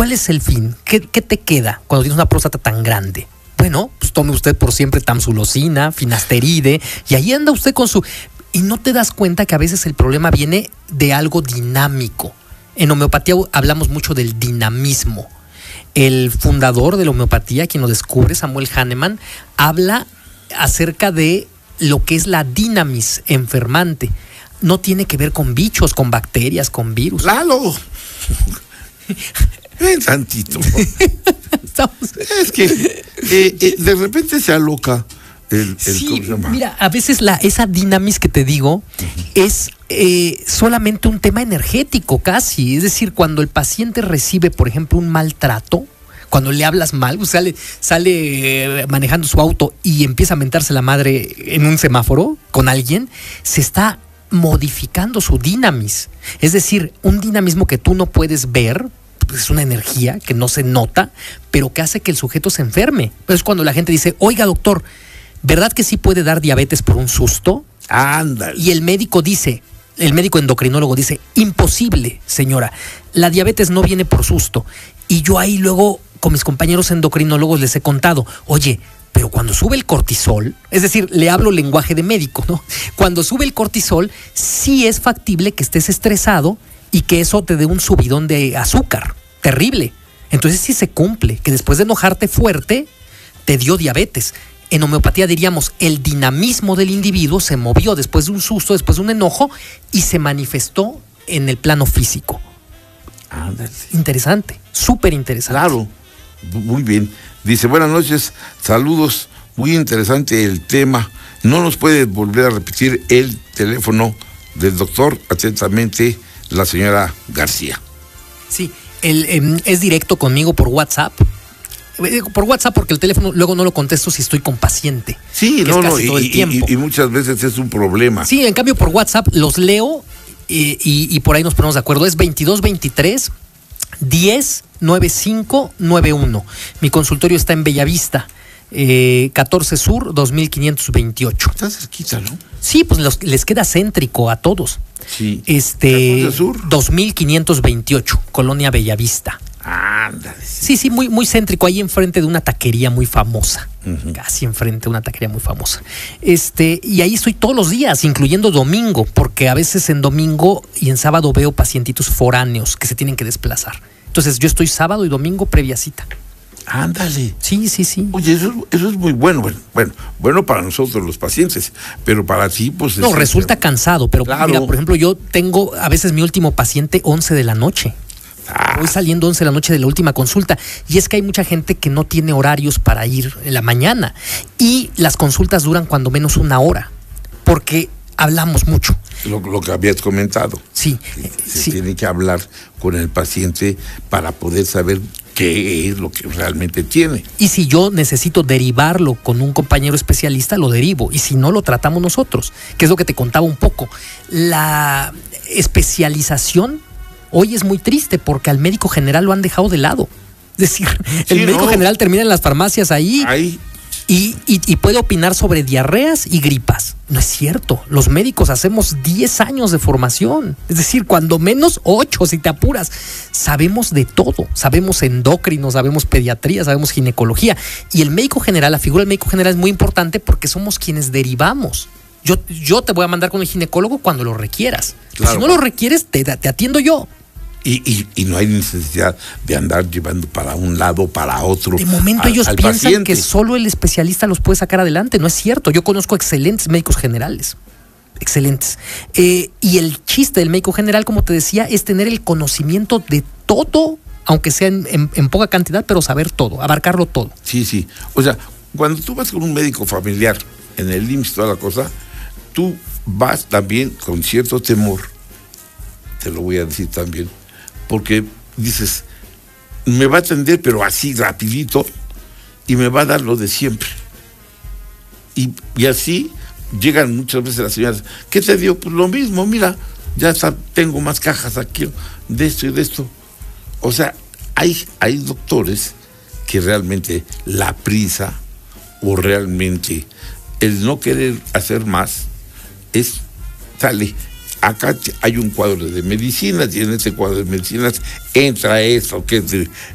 ¿cuál es el fin? ¿Qué te queda cuando tienes una próstata tan grande? Bueno, pues tome usted por siempre tamsulosina, finasteride, y ahí anda usted con su... Y no te das cuenta que a veces el problema viene de algo dinámico. En homeopatía hablamos mucho del dinamismo. El fundador de la homeopatía, quien lo descubre, Samuel Hahnemann, habla acerca de lo que es la dinamis enfermante. No tiene que ver con bichos, con bacterias, con virus. ¡Lalo! Ven tantito. Es que de repente se aloca sí, mira, a veces esa dinamis que te digo es solamente un tema energético casi. Es decir, cuando el paciente recibe, por ejemplo, un maltrato, cuando le hablas mal, pues sale manejando su auto y empieza a mentarse la madre en un semáforo con alguien, se está modificando su dinamis. Es decir, un dinamismo que tú no puedes ver, pues es una energía que no se nota, pero que hace que el sujeto se enferme. Entonces cuando la gente dice, oiga doctor, ¿verdad que sí puede dar diabetes por un susto? Ándale. Y el médico endocrinólogo dice, imposible, señora, la diabetes no viene por susto. Y yo ahí luego con mis compañeros endocrinólogos les he contado, oye, pero cuando sube el cortisol, es decir, le hablo lenguaje de médico, ¿no? Cuando sube el cortisol, sí es factible que estés estresado y que eso te dé un subidón de azúcar, terrible. Entonces sí se cumple, que después de enojarte fuerte, te dio diabetes. En homeopatía diríamos, el dinamismo del individuo se movió después de un susto, después de un enojo, y se manifestó en el plano físico. Ándale. Interesante, súper interesante. Claro, muy bien. Dice, buenas noches, saludos, muy interesante el tema. ¿No nos puede volver a repetir el teléfono del doctor? Atentamente, la señora García. Sí, es directo conmigo por WhatsApp. Por WhatsApp porque el teléfono luego no lo contesto si estoy con paciente. Sí, todo el tiempo. Y muchas veces es un problema. Sí, en cambio por WhatsApp los leo y por ahí nos ponemos de acuerdo. Es 2223 10 95 91. Mi consultorio está en Bellavista, 14 Sur 2528. Está cerquita, ¿no? Sí, pues les queda céntrico a todos. Sí. 14 Sur 2528, Colonia Bellavista. Ándale. Sí, muy, muy céntrico, ahí enfrente de una taquería muy famosa. Casi enfrente de una taquería muy famosa. Y ahí estoy todos los días, incluyendo domingo, porque a veces en domingo y en sábado veo pacientitos foráneos que se tienen que desplazar. Entonces yo estoy sábado y domingo previa cita. Ándale. Sí. Oye, eso es muy bueno. Bueno para nosotros los pacientes, pero para ti, pues... No, resulta cansado, pero claro. Mira, por ejemplo, yo tengo a veces mi último paciente 11 de la noche. Voy saliendo 11 de la noche de la última consulta, y es que hay mucha gente que no tiene horarios para ir en la mañana, y las consultas duran cuando menos una hora, porque hablamos mucho. Lo que habías comentado. Sí. Se tiene que hablar con el paciente para poder saber qué es lo que realmente tiene. Y si yo necesito derivarlo con un compañero especialista, lo derivo, y si no, lo tratamos nosotros, que es lo que te contaba un poco. La especialización hoy es muy triste porque al médico general lo han dejado de lado. Es decir, el médico general termina en las farmacias ahí. Y puede opinar sobre diarreas y gripas. No es cierto. Los médicos hacemos 10 años de formación. Es decir, cuando menos 8 si te apuras. Sabemos de todo. Sabemos endocrino, sabemos pediatría, sabemos ginecología. Y el médico general, la figura del médico general es muy importante porque somos quienes derivamos. Yo te voy a mandar con el ginecólogo cuando lo requieras. Claro. Si no lo requieres, te atiendo yo. Y no hay necesidad de andar llevando para un lado, para otro. De momento ellos piensan paciente. Que solo el especialista los puede sacar adelante. No es cierto. Yo conozco excelentes médicos generales. Excelentes. Y el chiste del médico general, como te decía, es tener el conocimiento de todo, aunque sea en poca cantidad, pero saber todo, abarcarlo todo. Sí. O sea, cuando tú vas con un médico familiar en el IMSS, toda la cosa, tú vas también con cierto temor. Te lo voy a decir también. Porque dices, me va a atender, pero así rapidito, y me va a dar lo de siempre. Y así llegan muchas veces las señoras, ¿qué te dio? Pues lo mismo, mira, ya tengo más cajas aquí de esto y de esto. O sea, hay doctores que realmente la prisa o realmente el no querer hacer más sale. Acá hay un cuadro de medicinas y en ese cuadro de medicinas entra esto que es